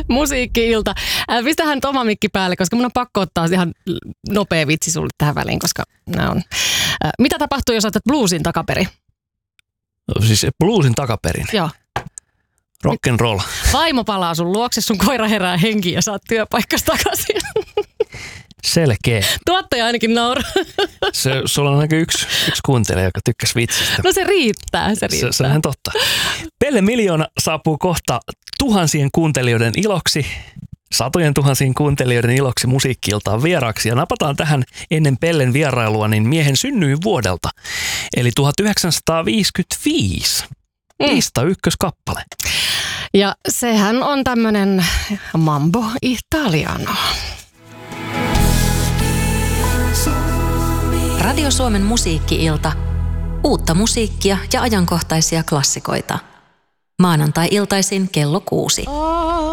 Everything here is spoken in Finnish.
Musiikki-ilta. Pistähän nyt oma mikki päälle, koska mun on pakko ottaa ihan nopea vitsi sulle tähän väliin, koska nämä on. Mitä tapahtuu, jos otat bluesin takaperin? Siis bluesin takaperin? Joo. Rock and roll. Vaimo palaa sun luokse, sun koira herää henkiin ja saat työpaikkas takaisin. Selkeä. Tuottaja ainakin nauraa. Sulla on ainakin yksi kuuntelija, joka tykkäsi vitsistä. No se riittää. Se on ihan totta. Pelle Miljoona saapuu kohta tuhansien kuuntelijoiden iloksi, satojen tuhansien kuuntelijoiden iloksi Musiikki-iltaan vieraaksi. Ja napataan tähän ennen Pellen vierailua niin miehen synnyinvuodelta, eli 1955. Lista ykköskappale. Ja sehän on tämmönen Mambo Italiano. Radio Suomen Musiikki-ilta. Uutta musiikkia ja ajankohtaisia klassikoita. Maanantai-iltaisin kello 6.